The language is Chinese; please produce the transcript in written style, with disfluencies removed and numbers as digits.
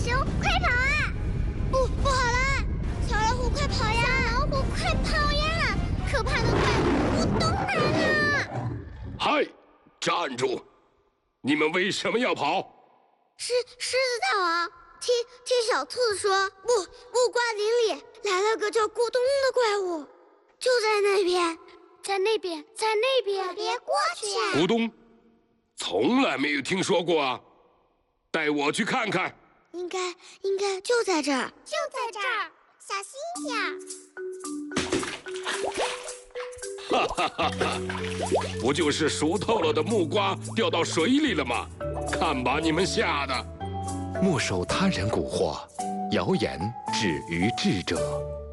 熊，快跑啊！不好了！小老虎，快跑呀！小老虎，快跑呀！可怕的怪物咕咚来了！ 嗨，站住！你们为什么要跑？ 狮子大王，听小兔子说，木瓜林里来了个叫咕咚的怪物，就在那边，在那边，别过去呀！ 咕咚，从来没有听说过啊！带我去看看。 应该就在这儿，小心点。 哈哈哈哈！不就是熟透了的木瓜掉到水里了吗？看把你们吓的！ 莫受他人蛊惑，谣言止于智者。